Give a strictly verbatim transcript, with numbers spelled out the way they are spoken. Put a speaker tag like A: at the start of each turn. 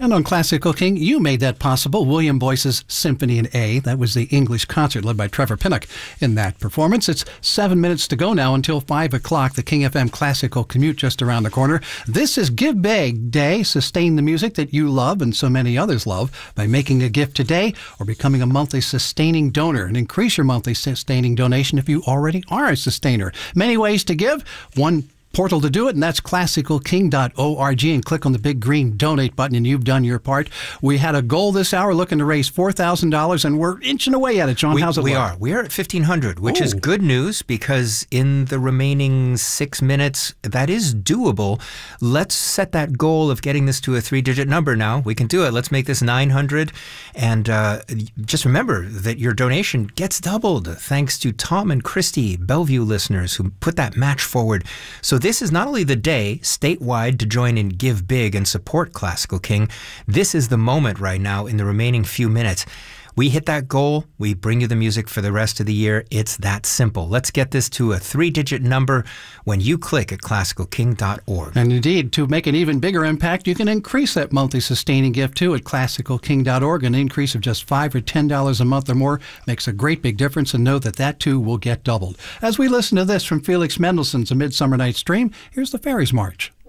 A: And on Classical King, you made that possible. William Boyce's Symphony in A. That was the English concert led by Trevor Pinnock in that performance. It's seven minutes to go now until five o'clock. The King F M Classical Commute just around the corner. This is Give Big Day. Sustain the music that you love and so many others love by making a gift today or becoming a monthly sustaining donor, and increase your monthly sustaining donation if you already are a sustainer. Many ways to give. One portal to do it, and that's classical king dot org, and click on the big green donate button and you've done your part. We had a goal this hour looking to raise four thousand dollars, and we're inching away at it. John,
B: we,
A: how's it
B: we
A: look?
B: are. We are at fifteen hundred, which
A: Ooh.
B: is good news because in the remaining six minutes, that is doable. Let's set that goal of getting this to a three-digit number now. We can do it. Let's make this nine hundred, and uh, just remember that your donation gets doubled thanks to Tom and Christy, Bellevue listeners, who put that match forward. So this is not only the day statewide to join in Give Big and support Classical King, this is the moment right now in the remaining few minutes. We hit that goal, we bring you the music for the rest of the year. It's that simple. Let's get this to a three-digit number when you click at classical king dot org.
A: And indeed, to make an even bigger impact, you can increase that monthly sustaining gift too at classical king dot org. An increase of just five or ten dollars a month or more makes a great big difference, and know that that too will get doubled. As we listen to this from Felix Mendelssohn's A Midsummer Night's Dream, here's the Fairies March.